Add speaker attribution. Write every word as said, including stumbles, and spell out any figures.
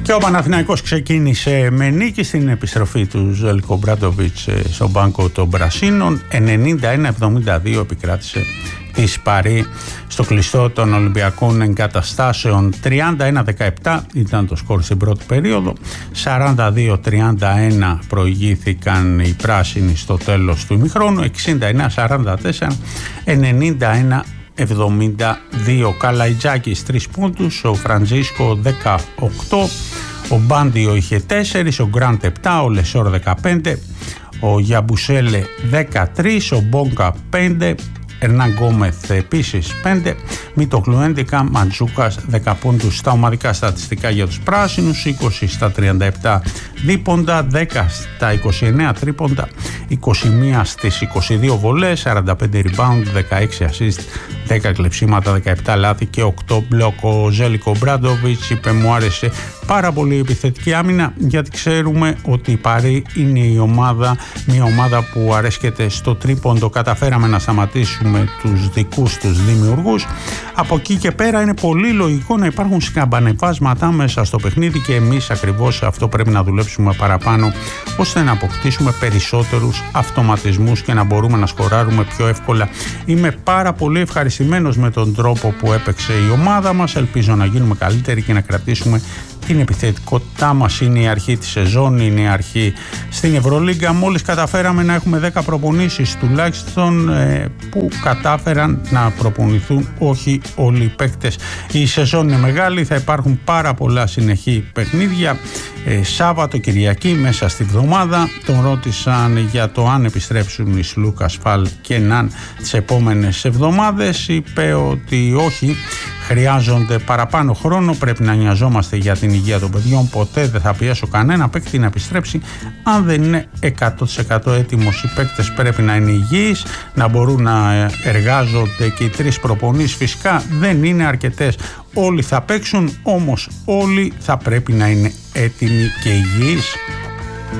Speaker 1: Και ο Παναθηναϊκός ξεκίνησε με νίκη στην επιστροφή του Ζέλικο Μπράντοβιτς στον πάγκο των Πρασίνων. ενενήντα ένα εβδομήντα δύο επικράτησε τη Σπαρί στο κλειστό των Ολυμπιακών Εγκαταστάσεων. Τριάντα ένα δεκαεπτά ήταν το σκορ στην πρώτη περίοδο, σαράντα δύο τριάντα ένα προηγήθηκαν οι πράσινοι στο τέλος του ημιχρόνου, εξήντα εννέα σαράντα τέσσερα, ενενήντα ένα εβδομήντα δύο. Καλαϊτζάκης τρεις πόντους, ο Φραντζίσκο δεκαοκτώ, ο Μπάντιο είχε τέσσερα, ο Γκραντ επτά, ο Λεσόρ δεκαπέντε, ο Γιαμπουσέλε δεκατρία, ο Μπόγκα πέντε, Ερνάν Γκόμεθ επίσης πέντε, Μητογλου έντεκα, Μαντζούκας δέκα πόντους. Στα ομαδικά στατιστικά για τους πράσινους: είκοσι στα τριάντα επτά δίποντα, δέκα στα είκοσι εννέα τρίποντα, είκοσι ένα στις είκοσι δύο βολές, σαράντα πέντε rebound, δεκαέξι assist, δέκα κλεψίματα, δεκαεπτά λάθη και οκτώ μπλοκ. Ο Ζέλικο Μπράντοβιτς είπε: μου άρεσε πάρα πολύ η επιθετική άμυνα, γιατί ξέρουμε ότι η Παρί είναι η ομάδα, μια ομάδα που αρέσκεται στο τρίποντο. Καταφέραμε να σταματήσουμε τους δικούς τους δημιουργούς. Από εκεί και πέρα είναι πολύ λογικό να υπάρχουν σκαμπανεβάσματα μέσα στο παιχνίδι και εμείς ακριβώς αυτό πρέπει να δουλέψουμε παραπάνω, ώστε να αποκτήσουμε περισσότερους αυτοματισμούς και να μπορούμε να σκοράρουμε πιο εύκολα. Είμαι πάρα πολύ ευχαριστημένος με τον τρόπο που έπαιξε η ομάδα μας. Ελπίζω να γίνουμε καλύτεροι και να κρατήσουμε την επιθετικότητά μας. Είναι η αρχή της σεζόν, είναι η αρχή στην Ευρωλίγκα. Μόλις καταφέραμε να έχουμε δέκα προπονήσεις τουλάχιστον ε, που κατάφεραν να προπονηθούν όχι όλοι οι παίκτες. Η σεζόν είναι μεγάλη, θα υπάρχουν πάρα πολλά συνεχή παιχνίδια. Ε, Σάββατο, Κυριακή, μέσα στη βδομάδα. Τον ρώτησαν για το αν επιστρέψουν οι Λούκας Φαλ και Ναν τις επόμενες εβδομάδες. Είπε ότι όχι, χρειάζονται παραπάνω χρόνο, πρέπει να νοιαζόμαστε για την υγεία των παιδιών. Ποτέ δεν θα πιέσω κανένα παίκτη να επιστρέψει αν δεν είναι εκατό τοις εκατό έτοιμος. Οι παίκτες πρέπει να είναι υγιείς, να μπορούν να εργάζονται, και οι τρεις προπονήσεις φυσικά δεν είναι αρκετές. Όλοι θα παίξουν, όμως όλοι θα πρέπει να είναι έτοιμοι και υγιείς.